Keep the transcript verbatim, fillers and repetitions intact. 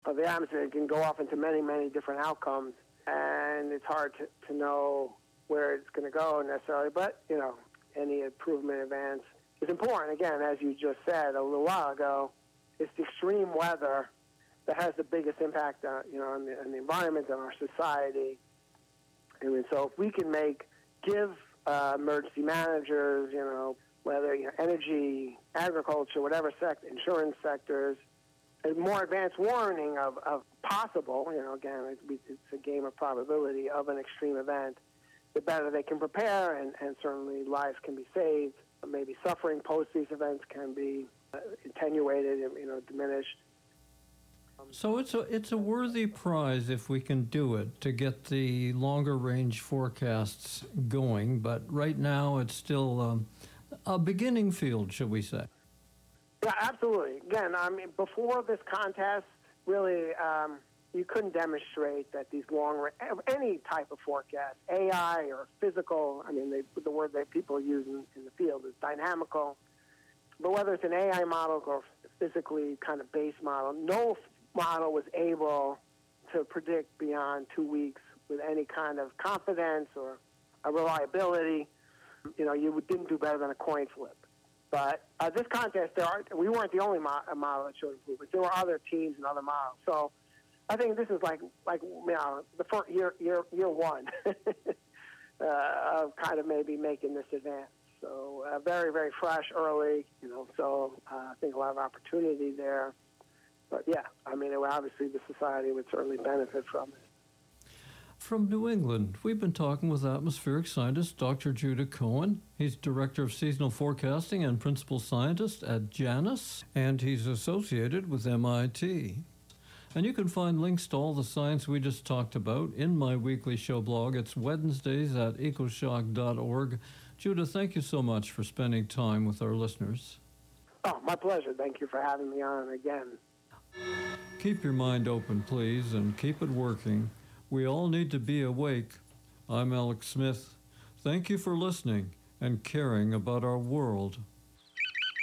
of the atmosphere. It can go off into many, many different outcomes, and it's hard to, to know where it's going to go necessarily. But, you know, any improvement advance is important. Again, as you just said a little while ago, it's the extreme weather that has the biggest impact on, you know, on the, on the environment, on our society. I mean, so if we can make, give uh, emergency managers, you know, whether you know, energy, agriculture, whatever sector, insurance sectors, a more advanced warning of, of possible, you know, again, it's, it's a game of probability of an extreme event, the better they can prepare, and, and certainly lives can be saved. Maybe suffering post these events can be uh, attenuated, you know, diminished. So it's a it's a worthy prize if we can do it to get the longer range forecasts going. But right now it's still um, a beginning field, should we say? Yeah, absolutely. Again, I mean, before this contest, really, um, you couldn't demonstrate that these long, any type of forecast, A I or physical, I mean, they, the word that people use in, in the field is dynamical, but whether it's an A I model or physically kind of base model, no model was able to predict beyond two weeks with any kind of confidence or a reliability. You know, you didn't do better than a coin flip. But uh, this contest, there are, we weren't the only mo- model that showed improvement. There were other teams and other models. So I think this is like, like you know, the first year, year, year one uh, of kind of maybe making this advance. So uh, very, very fresh, early, you know, so uh, I think a lot of opportunity there. But, yeah, I mean, it, obviously the society would certainly benefit from it. From New England, we've been talking with atmospheric scientist Doctor Judah Cohen. He's Director of Seasonal Forecasting and Principal Scientist at Janus, and he's associated with M I T. And you can find links to all the science we just talked about in my weekly show blog. It's Wednesdays at ecoshock dot org. Judah, thank you so much for spending time with our listeners. Oh, my pleasure. Thank you for having me on again. Keep your mind open, please, and keep it working. We all need to be awake. I'm Alex Smith. Thank you for listening and caring about our world.